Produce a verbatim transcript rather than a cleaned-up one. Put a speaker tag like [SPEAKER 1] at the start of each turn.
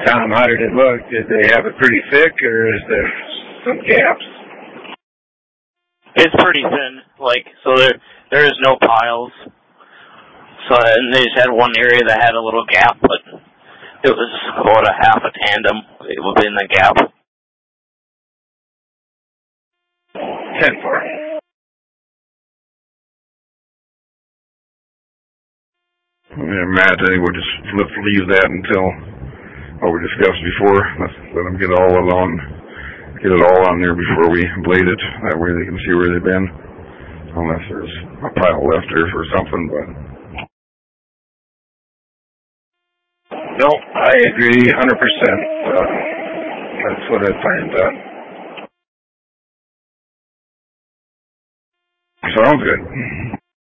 [SPEAKER 1] Tom, how did it look? Did they have it pretty thick, or is there some gaps?
[SPEAKER 2] It's pretty thin, like, so there there is no piles. So, and they just had one area that had a little gap, but it was about a half a tandem within the gap.
[SPEAKER 1] ten four.
[SPEAKER 3] Yeah, Matt, I think we'll just let's leave that until what we discussed before. Let's let them get all along, get it all on there before we blade it. That way they can see where they've been, unless there's a pile left there for something. But
[SPEAKER 1] no, I agree, one hundred percent. Uh, that's what I find done.
[SPEAKER 3] Sounds good.